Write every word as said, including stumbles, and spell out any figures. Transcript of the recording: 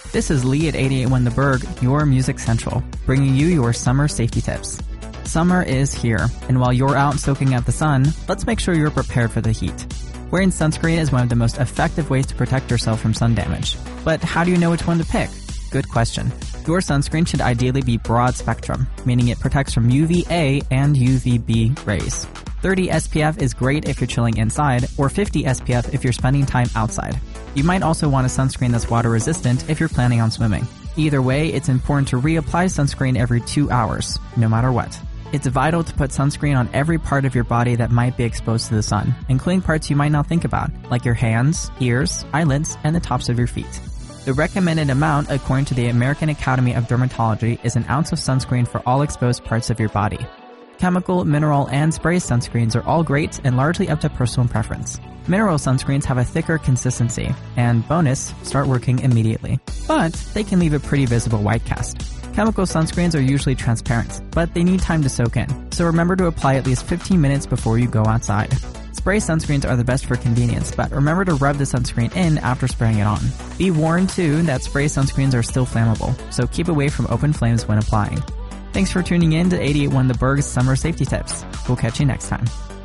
This is Lee at eight eight one The Berg, your Music Central, bringing you your summer safety tips. Summer is here, and while you're out soaking up the sun, let's make sure you're prepared for the heat. Wearing sunscreen is one of the most effective ways to protect yourself from sun damage. But how do you know which one to pick? Good question. Your sunscreen should ideally be broad spectrum, meaning it protects from U V A and U V B rays. thirty S P F is great if you're chilling inside, or fifty S P F if you're spending time outside. You might also want a sunscreen that's water resistant if you're planning on swimming. Either way, it's important to reapply sunscreen every two hours, no matter what. It's vital to put sunscreen on every part of your body that might be exposed to the sun, including parts you might not think about, like your hands, ears, eyelids, and the tops of your feet. The recommended amount, according to the American Academy of Dermatology, is an ounce of sunscreen for all exposed parts of your body. Chemical, mineral, and spray sunscreens are all great and largely up to personal preference. Mineral sunscreens have a thicker consistency, and bonus, start working immediately. But they can leave a pretty visible white cast. Chemical sunscreens are usually transparent, but they need time to soak in, so remember to apply at least fifteen minutes before you go outside. Spray sunscreens are the best for convenience, but remember to rub the sunscreen in after spraying it on. Be warned too that spray sunscreens are still flammable, so keep away from open flames when applying. Thanks for tuning in to eight eight one The Berg's Summer Safety Tips. We'll catch you next time.